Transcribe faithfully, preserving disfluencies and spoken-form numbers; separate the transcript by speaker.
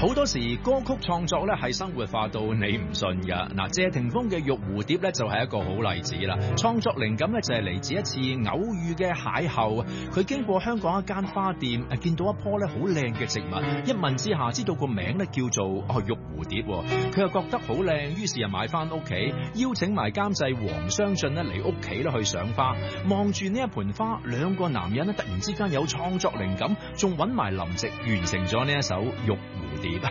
Speaker 1: 好多時歌曲創作咧係生活化到你唔信㗎。嗱，謝霆鋒嘅《玉蝴蝶》咧就係一個好例子啦。創作靈感咧就係嚟自一次偶遇嘅邂逅。佢經過香港一間花店，誒見到一棵咧好靚嘅植物，一問之下知道個名咧叫做哦玉蝴蝶。佢又覺得好靚，於是又買翻屋企，邀請埋監製黃雙進咧嚟屋企咧去賞花。望住呢一盆花，兩個男人咧突然之間有創作靈感，仲揾埋林夕完成咗呢一首《玉蝴蝶》。